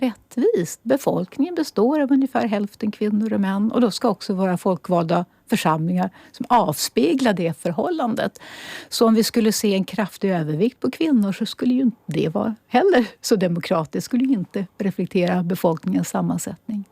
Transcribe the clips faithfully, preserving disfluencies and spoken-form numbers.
rättvist. Befolkningen består av ungefär hälften kvinnor och män och då ska också våra folkvalda församlingar som avspeglar det förhållandet. Så om vi skulle se en kraftig övervikt på kvinnor så skulle ju inte det vara heller så demokratiskt. Skulle ju inte reflektera befolkningens sammansättning.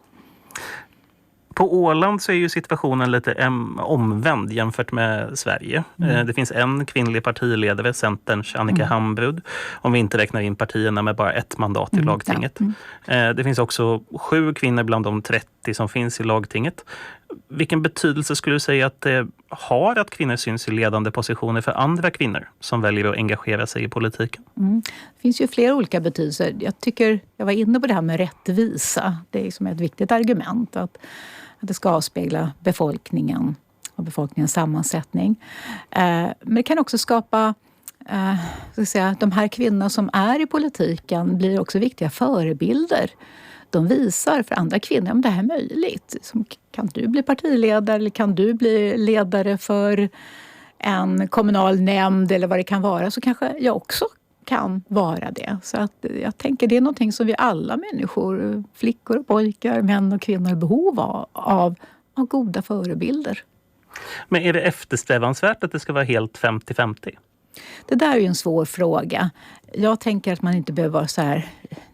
På Åland så är ju situationen lite omvänd jämfört med Sverige. Mm. Det finns en kvinnlig partiledare, Centerns Annika mm. Hambrud, om vi inte räknar in partierna med bara ett mandat i mm. lagtinget. Ja. Mm. Det finns också sju kvinnor bland de trettio som finns i lagtinget. Vilken betydelse skulle du säga att det har att kvinnor syns i ledande positioner för andra kvinnor som väljer att engagera sig i politiken? Mm. Det finns ju flera olika betydelser. Jag tycker, jag var inne på det här med rättvisa. Det är som ett viktigt argument att att det ska avspegla befolkningen och befolkningens sammansättning. Eh, men det kan också skapa, eh, ska säga, de här kvinnorna som är i politiken blir också viktiga förebilder. De visar för andra kvinnor om det här är möjligt. Som, kan du bli partiledare eller kan du bli ledare för en kommunal nämnd eller vad det kan vara, så kanske jag också kan vara det. Så att jag tänker det är någonting som vi alla människor, flickor och pojkar, män och kvinnor, har behov av, av, av goda förebilder. Men är det eftersträvansvärt att det ska vara helt femtio femtio? Det där är ju en svår fråga. Jag tänker att man inte behöver vara så här.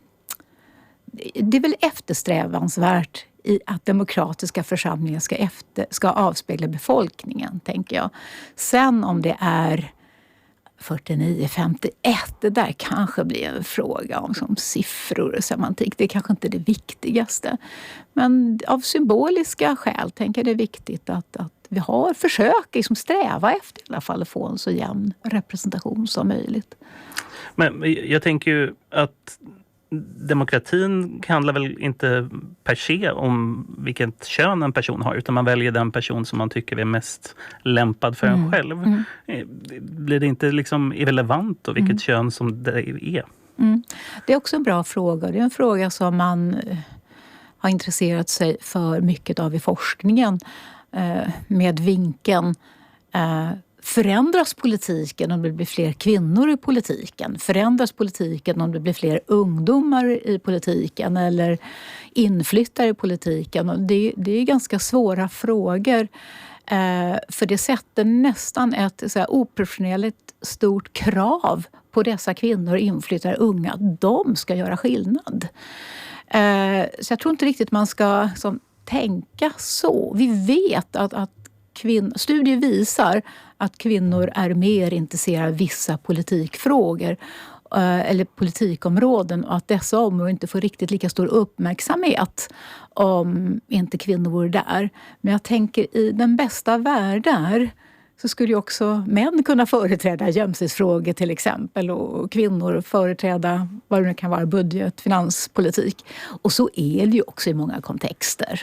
Det är väl eftersträvansvärt i att demokratiska församlingar ska, efter, ska avspegla befolkningen, tänker jag. Sen om det är fyrtionio femtioett, det där kanske blir en fråga om som siffror och semantik. Det är kanske inte det viktigaste. Men av symboliska skäl tänker jag det är viktigt att, att vi har försök liksom sträva efter i alla fall att få en så jämn representation som möjligt. Men jag tänker ju att demokratin handlar väl inte per se om vilket kön en person har, utan man väljer den person som man tycker är mest lämpad för mm. en själv. Mm. Blir det inte liksom irrelevant då vilket mm. kön som det är? Mm. Det är också en bra fråga. Det är en fråga som man har intresserat sig för mycket av i forskningen med vinkeln förändras politiken om det blir fler kvinnor i politiken? Förändras politiken om det blir fler ungdomar i politiken eller inflyttare i politiken? Det, det är ganska svåra frågor. Eh, för det sätter nästan ett så här, oproportionerligt stort krav på dessa kvinnor, inflyttare, unga, att de ska göra skillnad. Eh, så jag tror inte riktigt man ska som, tänka så. Vi vet att, att Kvinn- studier visar att kvinnor är mer intresserade av vissa politikfrågor eh, eller politikområden och att dessa områden inte får riktigt lika stor uppmärksamhet om inte kvinnor vore där. Men jag tänker i den bästa världen så skulle ju också män kunna företräda jämställdhetsfrågor till exempel och kvinnor företräda vad det nu kan vara, budget, finanspolitik. Och så är det ju också i många kontexter.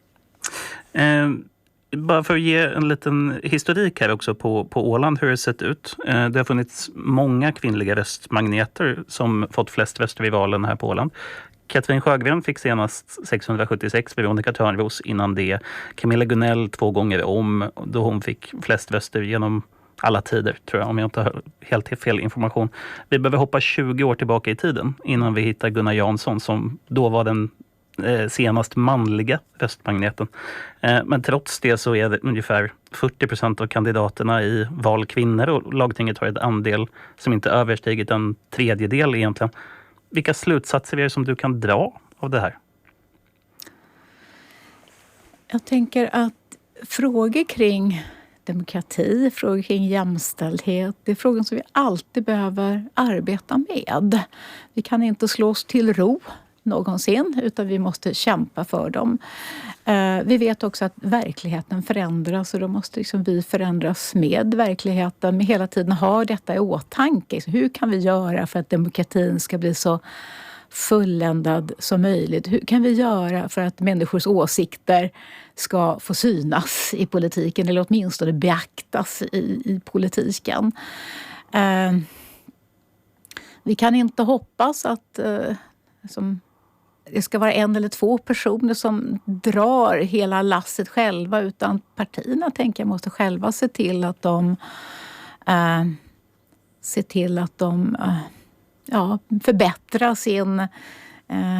Mm. Bara för att ge en liten historik här också på, på Åland hur det sett ut. Det har funnits många kvinnliga röstmagneter som fått flest röster i valen här på Åland. Katrin Sjögren fick senast sexhundrasjuttiosex, Veronica Törnros innan det. Camilla Gunnell två gånger om då hon fick flest röster genom alla tider, tror jag, om jag inte har helt fel information. Vi behöver hoppa tjugo år tillbaka i tiden innan vi hittar Gunnar Jansson som då var den senast manliga röstmagneten. Men trots det så är det ungefär fyrtio procent av kandidaterna i val kvinnor och lagtinget har ett andel som inte överstigit en tredjedel egentligen. Vilka slutsatser är det som du kan dra av det här? Jag tänker att frågor kring demokrati, frågor kring jämställdhet, det är frågor som vi alltid behöver arbeta med. Vi kan inte slå oss till ro någonsin, utan vi måste kämpa för dem. Eh, vi vet också att verkligheten förändras och då måste liksom vi förändras med verkligheten. Men hela tiden ha detta i åtanke. Så hur kan vi göra för att demokratin ska bli så fulländad som möjligt? Hur kan vi göra för att människors åsikter ska få synas i politiken eller åtminstone beaktas i, i politiken? Eh, vi kan inte hoppas att eh, som det ska vara en eller två personer som drar hela lasset själva, utan partierna tänker jag måste själva se till att de äh, se till att de äh, ja, förbättrar sin äh,